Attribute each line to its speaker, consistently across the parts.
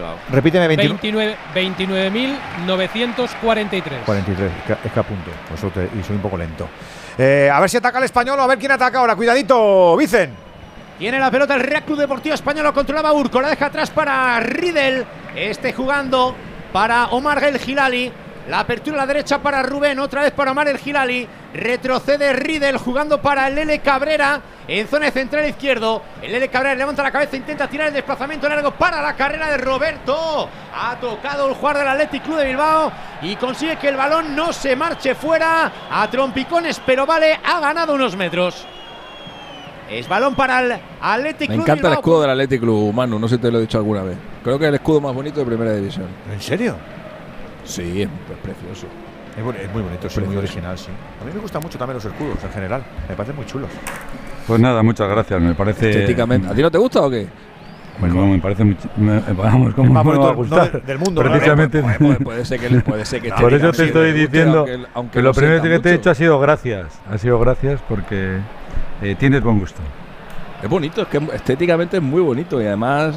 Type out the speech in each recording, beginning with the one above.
Speaker 1: Bilbao.
Speaker 2: Repíteme,
Speaker 3: 29.943.
Speaker 2: 43, es que apunto, y soy un poco lento. A ver si ataca el Español o a ver quién ataca ahora. Cuidadito, Vicen.
Speaker 4: Tiene la pelota el Real Club Deportivo Español, lo controlaba Urco, la deja atrás para Riedel. Jugando para Omar El Hilali. La apertura a la derecha para Rubén, otra vez para Omar El Hilali. Retrocede Riedel jugando para el Lele Cabrera en zona central izquierdo. El Lele Cabrera levanta la cabeza, intenta tirar el desplazamiento largo para la carrera de Roberto. Ha tocado el jugador del Athletic Club de Bilbao y consigue que el balón no se marche fuera a trompicones, pero vale, ha ganado unos metros. Es balón para el Athletic Club.
Speaker 5: Me encanta el escudo del Athletic Club, Manu, no sé si te lo he dicho alguna vez. Creo que es el escudo más bonito de Primera División.
Speaker 2: ¿En serio?
Speaker 5: Sí, es precioso.
Speaker 2: Es muy bonito, es muy original, sí. A mí me gustan mucho también los escudos en general, me parecen muy chulos.
Speaker 6: Pues nada, muchas gracias, me parece…
Speaker 5: Estéticamente. ¿A ti no te gusta o qué?
Speaker 6: Bueno, me parece vamos, ¿cómo
Speaker 2: me va a
Speaker 6: gustar?
Speaker 2: Del mundo,
Speaker 6: precisamente.
Speaker 5: Puede ser que
Speaker 6: por eso te estoy diciendo
Speaker 5: aunque
Speaker 6: que lo primero que te he hecho ha sido gracias. Ha sido gracias porque tienes buen gusto.
Speaker 5: Es bonito, es que estéticamente es muy bonito y además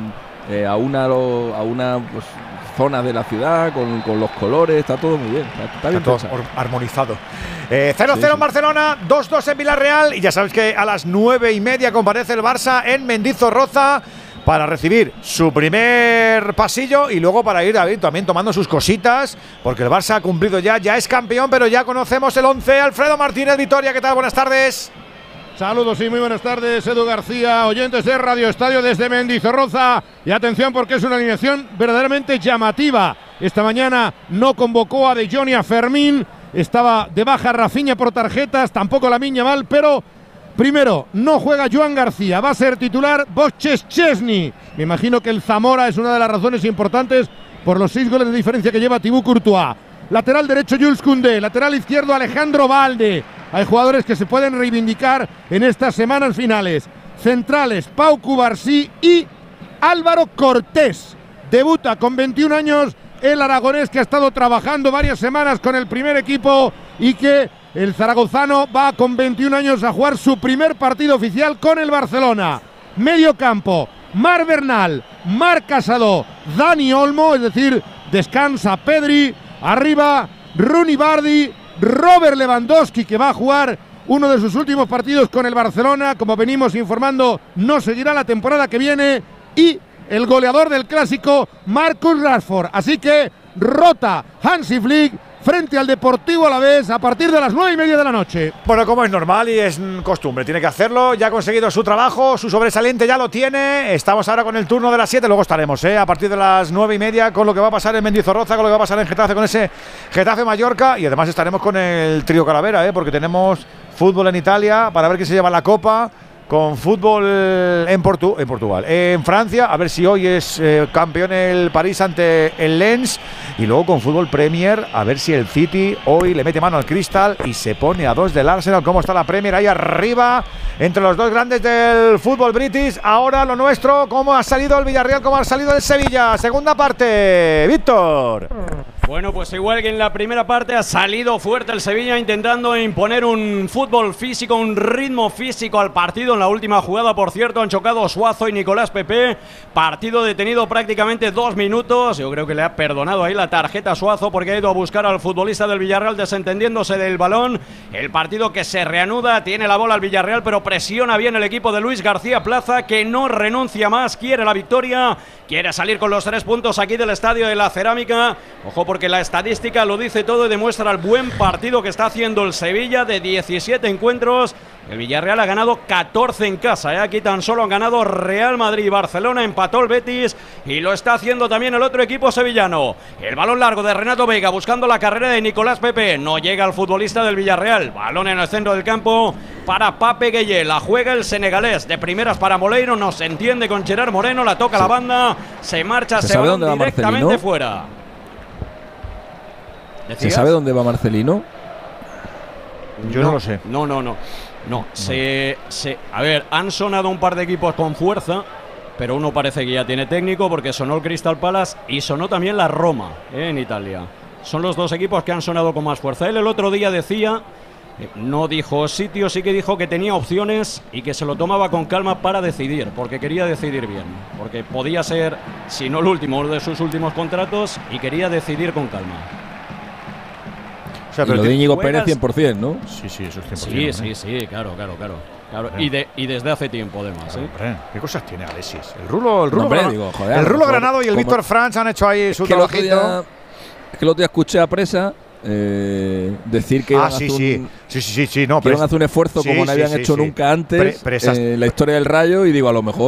Speaker 5: a una pues, zonas de la ciudad con los colores, está todo muy bien. Está bien
Speaker 2: todo armonizado. 0-0 en Barcelona, 2-2 en Villarreal y ya sabéis que a las 9:30 comparece el Barça en Mendizorroza para recibir su primer pasillo y luego para ir también tomando sus cositas, porque el Barça ha cumplido ya es campeón, pero ya conocemos el 11. Alfredo Martínez, Vitoria, ¿qué tal? Buenas tardes.
Speaker 7: Saludos y muy buenas tardes, Edu García, oyentes de Radio Estadio desde Mendizorroza. Y atención porque es una alineación verdaderamente llamativa. Esta mañana no convocó a De Jong y a Fermín. Estaba de baja Rafinha por tarjetas, tampoco Lamine Yamal, pero primero, no juega Joan García, va a ser titular Boches Chesney. Me imagino que el Zamora es una de las razones importantes por los 6 goles de diferencia que lleva Thibaut Courtois. Lateral derecho Jules Koundé, lateral izquierdo Alejandro Balde. Hay jugadores que se pueden reivindicar en estas semanas finales. Centrales Pau Cubarsí y Álvaro Cortés. Debuta con 21 años el aragonés, que ha estado trabajando varias semanas con el primer equipo y que el zaragozano va con 21 años a jugar su primer partido oficial con el Barcelona. Medio campo, Marc Bernal, Marc Casado, Dani Olmo, es decir, descansa Pedri. Arriba, Rooney Bardi, Robert Lewandowski, que va a jugar uno de sus últimos partidos con el Barcelona, como venimos informando, no seguirá la temporada que viene, y el goleador del clásico, Marcus Rashford. Así que rota Hansi Flick frente al Deportivo Alavés a partir de las 9:30 de la noche.
Speaker 2: Bueno, como es normal y es costumbre, tiene que hacerlo, ya ha conseguido su trabajo, su sobresaliente ya lo tiene. Estamos ahora con el turno de las 7, luego estaremos a partir de las 9:30 con lo que va a pasar en Mendizorroza, con lo que va a pasar en Getafe, con ese Getafe Mallorca, y además estaremos con el trío Calavera, porque tenemos fútbol en Italia para ver quién se lleva la Copa, con fútbol en Portugal, en Francia, a ver si hoy es campeón el París ante el Lens, y luego con fútbol Premier, a ver si el City hoy le mete mano al Crystal y se pone a 2 del Arsenal. ¿Cómo está la Premier ahí arriba entre los dos grandes del fútbol british? Ahora lo nuestro, ¿cómo ha salido el Villarreal? ¿Cómo ha salido el Sevilla? Segunda parte, Víctor.
Speaker 1: Bueno, pues igual que en la primera parte ha salido fuerte el Sevilla intentando imponer un fútbol físico, un ritmo físico al partido. En la última jugada, por cierto, han chocado Suazo y Nicolás Pepe. Partido detenido prácticamente 2 minutos. Yo creo que le ha perdonado ahí la tarjeta a Suazo porque ha ido a buscar al futbolista del Villarreal desentendiéndose del balón. El partido que se reanuda, tiene la bola el Villarreal, pero presiona bien el equipo de Luis García Plaza, que no renuncia más, quiere la victoria, quiere salir con los 3 puntos aquí del Estadio de la Cerámica. Ojo, porque la estadística lo dice todo y demuestra el buen partido que está haciendo el Sevilla. De 17 encuentros, el Villarreal ha ganado 14 en casa. Aquí tan solo han ganado Real Madrid y Barcelona, empató el Betis y lo está haciendo también el otro equipo sevillano. El balón largo de Renato Vega buscando la carrera de Nicolás Pepe. No llega al futbolista del Villarreal. Balón en el centro del campo para Pape Gueye. La juega el senegalés. De primeras para Moleiro. No se entiende con Gerard Moreno. La toca la banda. Se marcha. Se va directamente fuera.
Speaker 5: ¿Se sabe dónde va Marcelino?
Speaker 2: Yo no lo sé.
Speaker 1: No. A ver, han sonado un par de equipos con fuerza, pero uno parece que ya tiene técnico porque sonó el Crystal Palace y sonó también la Roma en Italia. Son los dos equipos que han sonado con más fuerza. Él el otro día decía No dijo sitio, sí que dijo que tenía opciones y que se lo tomaba con calma para decidir, porque quería decidir bien, porque podía ser, si no el último, uno de sus últimos contratos, y quería decidir con calma.
Speaker 2: O sea,
Speaker 5: Y lo de Íñigo Pérez
Speaker 1: juegas-
Speaker 5: 100%, ¿no?
Speaker 2: Sí, eso es 100%.
Speaker 1: Sí, claro. Y desde hace tiempo, además. ¿eh?
Speaker 2: Hombre, ¿qué cosas tiene Alexis? El Rulo
Speaker 5: Hombre,
Speaker 2: Granado,
Speaker 5: digo, joder, a
Speaker 2: el
Speaker 5: lo
Speaker 2: Rulo
Speaker 5: mejor
Speaker 2: Granado y el
Speaker 5: como-
Speaker 2: Víctor Franch han hecho ahí su
Speaker 5: Es que el otro
Speaker 2: trabajito.
Speaker 5: día, es que el otro día escuché a Presa decir que iban a hacer
Speaker 2: sí, no,
Speaker 5: que iban a hacer un esfuerzo
Speaker 2: sí,
Speaker 5: como no habían
Speaker 2: sí,
Speaker 5: hecho
Speaker 2: sí.
Speaker 5: nunca antes
Speaker 2: Presas-
Speaker 5: en la historia del Rayo, y digo, a lo mejor